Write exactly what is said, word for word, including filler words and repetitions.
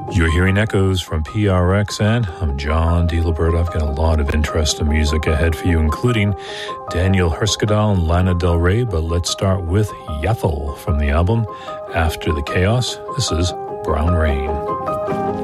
You're hearing echoes from P R X, and I'm John Dealbert. I've got a lot of interesting music ahead for you, including Daniel Herskadal and Lana Del Rey, but let's start with Yathel from the album After the Chaos. This is Brown Rain.